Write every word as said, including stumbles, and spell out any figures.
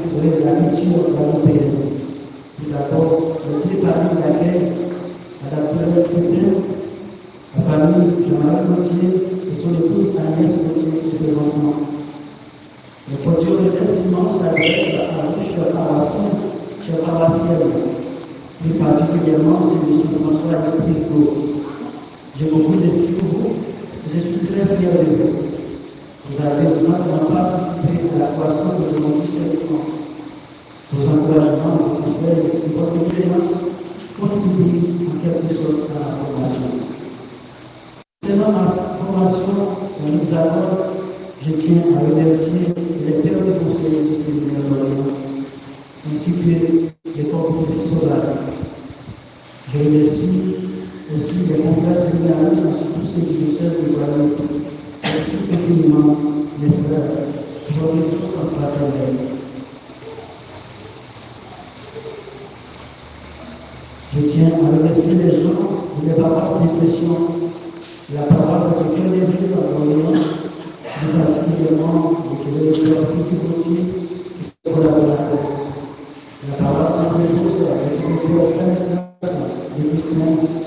de la culture guadeloupéenne. Tout d'abord, les deux familles d'accueil, Madame Thérèse Pépin, la famille Jean-Marie Gauthier et son épouse Agnès Gauthier et ses enfants. Le portrait de remerciement s'adresse à vous, chers paroissiens, chers paroissiennes, plus particulièrement celui-ci de François et Christo. J'ai beaucoup d'estime pour vous et je suis très fier de vous. Vous avez vraiment participé à la croissance de mon discernement. Vos encouragements, vos conseils et votre présence contribuent en quelque sorte à la formation. Concernant ma formation dans l'Hexagone, je tiens à remercier les pères et conseillers du séminaire d'Orient, ainsi que les corps professoraux. Je remercie aussi les confrères séminaristes, surtout ceux du diocèse de Guadeloupe. Merci infiniment, mes frères, pour votre essence en fraternelle. Je tiens à remercier les gens de la paroisse des sessions, la paroisse de cœur des villes à Orléans, plus particulièrement le cœur du Gauthier qui sont collaborateurs. La paroisse Saint-Pétrus avec le cœur Stanislas, les Christians,